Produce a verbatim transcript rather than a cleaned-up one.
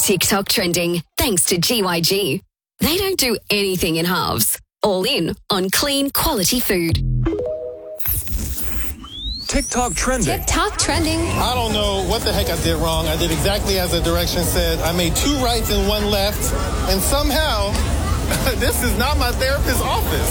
TikTok trending thanks to G Y G. They don't do anything in halves. All in on clean, quality food. TikTok trending. TikTok trending. I don't know what the heck I did wrong. I did exactly as the direction said. I made two rights and one left. And somehow, this is not my therapist's office.